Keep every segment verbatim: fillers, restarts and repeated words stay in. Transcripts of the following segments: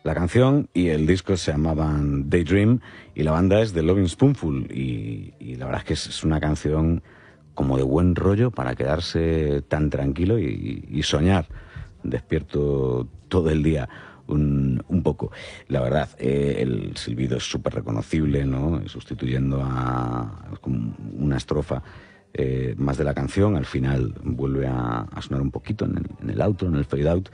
La canción y el disco se llamaban Daydream y la banda es The Loving Spoonful y, y la verdad es que es, es una canción como de buen rollo para quedarse tan tranquilo y, y soñar despierto todo el día un, un poco. La verdad, eh, el silbido es súper reconocible, ¿no? Sustituyendo a, a una estrofa eh, más de la canción, al final vuelve a, a sonar un poquito en el, en el outro, en el fade out,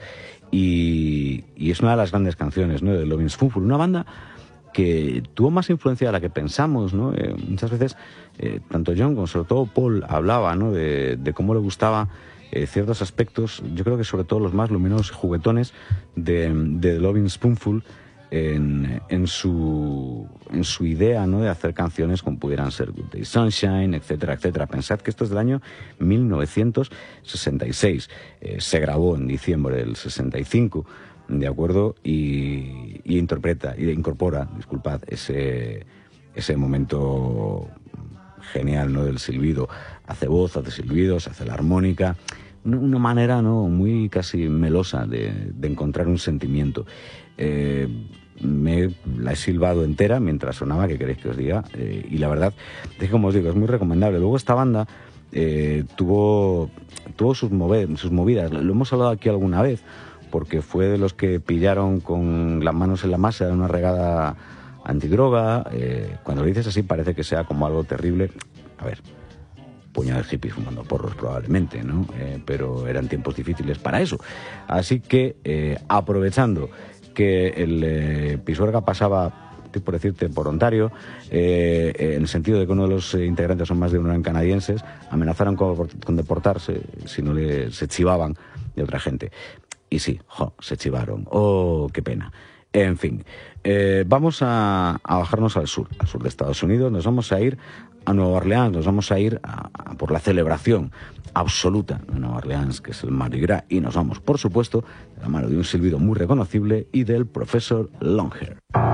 y, y es una de las grandes canciones, ¿no?, de Loving Spoonful, una banda que tuvo más influencia de la que pensamos, ¿no? Eh, muchas veces, eh, tanto John como sobre todo Paul hablaba, ¿no?, de, de cómo le gustaba eh, ciertos aspectos, yo creo que sobre todo los más luminosos y juguetones de, de The Loving Spoonful en, en, su, en su idea, ¿no?, de hacer canciones como pudieran ser Good Day Sunshine, etcétera, etcétera. Pensad que esto es del año mil novecientos sesenta y seis, eh, se grabó en diciembre del sesenta y cinco, de acuerdo, y, y interpreta y incorpora, disculpad, ese, ese momento genial, ¿no?, del silbido. Hace voz, hace silbidos, hace la armónica, una, una manera, ¿no?, muy casi melosa de, de encontrar un sentimiento. Eh, me la he silbado entera mientras sonaba, ¿qué queréis que os diga? Eh, y la verdad es que, como os digo, es muy recomendable. Luego esta banda eh, tuvo, tuvo sus, mover, sus movidas, lo hemos hablado aquí alguna vez, porque fue de los que pillaron con las manos en la masa de una regada antidroga. Eh, cuando lo dices así parece que sea como algo terrible. A ver, puñado de hippies fumando porros probablemente, ¿no? Eh, pero eran tiempos difíciles para eso. Así que, eh, aprovechando que el eh, Pisuerga pasaba, estoy por decirte, por Ontario, eh, en el sentido de que uno de los eh, integrantes son más de uno eran canadienses, amenazaron con, con deportarse si no le, se chivaban de otra gente. Y sí, jo, se chivaron. Oh, qué pena. En fin, eh, vamos a, a bajarnos al sur, al sur de Estados Unidos. Nos vamos a ir a Nueva Orleans, nos vamos a ir a, a por la celebración absoluta de Nueva Orleans, que es el Mardi Gras. Y nos vamos, por supuesto, de la mano de un silbido muy reconocible y del profesor Longhair.